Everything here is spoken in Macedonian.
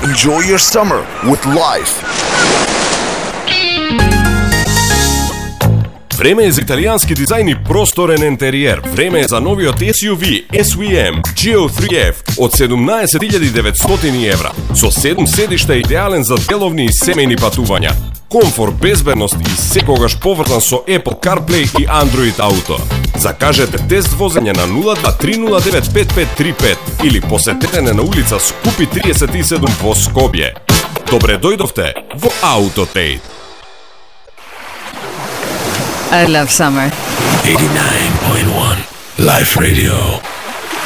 Enjoy your summer with Life. Време е за италијански дизајн и простоren интериер. Време е за новиот SUV SVM GO3F од 17.900 евра. Со 7 седишта идеален за деловни и семејни патувања. Комфорт, безбедност и секогаш поврзан со Apple CarPlay и Android Auto. Закажете тест возење на 02-309-5535 или посетете на улица Скупи 37 во Скопје. Добре дојдовте во Autotrade. I love summer. 89.1 Life Radio.